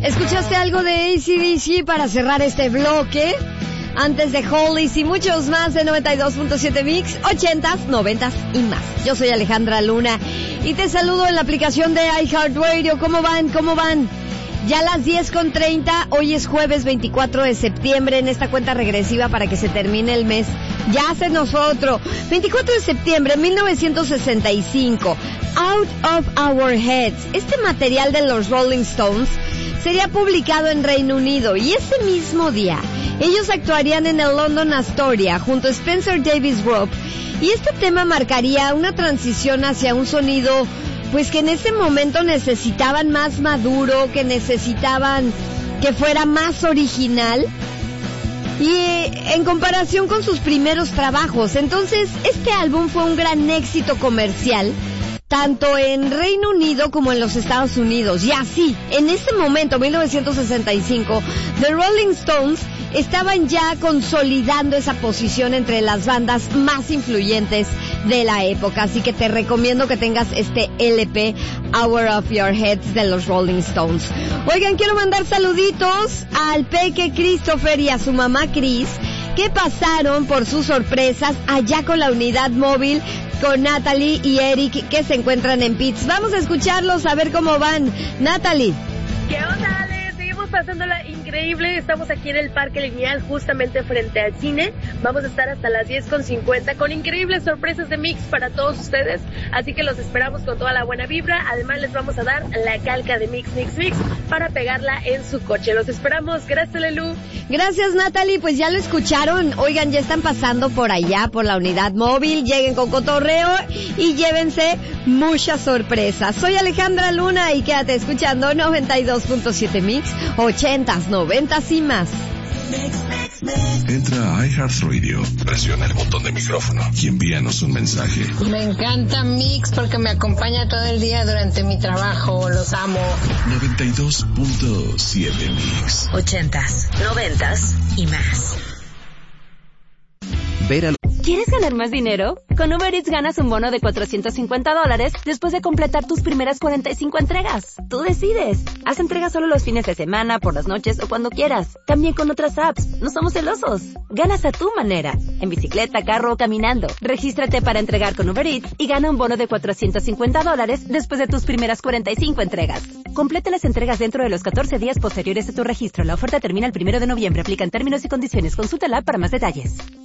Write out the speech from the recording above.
¿Escuchaste algo de AC/DC para cerrar este bloque? Antes de Hollies y muchos más de 92.7 Mix, 80s, 90s y más. Yo soy Alejandra Luna y te saludo en la aplicación de iHeartRadio. ¿Cómo van? ¿Cómo van? Ya las 10:30, hoy es jueves 24 de septiembre en esta cuenta regresiva para que se termine el mes. Ya se nos fue otro. 24 de septiembre, 1965. Out of Our Heads. Este material de los Rolling Stones sería publicado en Reino Unido y ese mismo día ellos actuarían en el London Astoria junto a Spencer Davis Group y este tema marcaría una transición hacia un sonido pues que en ese momento necesitaban más maduro, que necesitaban que fuera más original y en comparación con sus primeros trabajos. Entonces este álbum fue un gran éxito comercial tanto en Reino Unido como en los Estados Unidos. Y así, en ese momento, 1965, The Rolling Stones estaban ya consolidando esa posición entre las bandas más influyentes de la época. Así que te recomiendo que tengas este LP, Hour of Your Heads, de los Rolling Stones. Oigan, quiero mandar saluditos al peque Christopher y a su mamá Chris, que pasaron por sus sorpresas allá con la unidad móvil con Natalie y Eric, que se encuentran en Pits. Vamos a escucharlos, a ver cómo van. Natalie. ¿Qué onda, Ale? Seguimos pasándola increíble. Estamos aquí en el Parque Lineal, justamente frente al cine. Vamos a estar hasta las 10:50 con increíbles sorpresas de Mix para todos ustedes. Así que los esperamos con toda la buena vibra. Además, les vamos a dar la calca de Mix para pegarla en su coche. Los esperamos. Gracias, Lelu. Gracias, Natalie. Pues ya lo escucharon. Oigan, ya están pasando por allá, por la unidad móvil. Lleguen con cotorreo y llévense muchas sorpresas. Soy Alejandra Luna y quédate escuchando 92.7 Mix, 80s, 90s y más. Entra a iHeartRadio, presiona el botón de micrófono y envíanos un mensaje. Me encanta Mix porque me acompaña todo el día durante mi trabajo. Los amo. 92.7 Mix, 80s, 90s y más. ¿Quieres ganar más dinero? Con Uber Eats ganas un bono de $450 después de completar tus primeras 45 entregas. Tú decides. Haz entregas solo los fines de semana, por las noches o cuando quieras. También con otras apps. No somos celosos. Ganas a tu manera. En bicicleta, carro o caminando. Regístrate para entregar con Uber Eats y gana un bono de $450 después de tus primeras 45 entregas. Completa las entregas dentro de los 14 días posteriores a tu registro. La oferta termina el 1 de noviembre. Aplican términos y condiciones. Consulta la app para más detalles.